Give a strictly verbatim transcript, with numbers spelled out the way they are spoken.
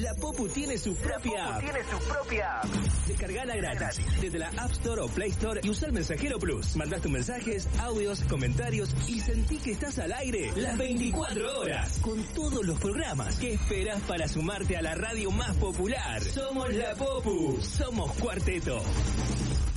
La Popu tiene su propia app. tiene su propia app. Descargala gratis desde la App Store o Play Store y usa el Mensajero Plus. Mandás tus mensajes, audios, comentarios y sentí que estás al aire las veinticuatro horas con todos los programas. ¿Qué esperás para sumarte a la radio más popular? Somos La Popu. Somos Cuarteto.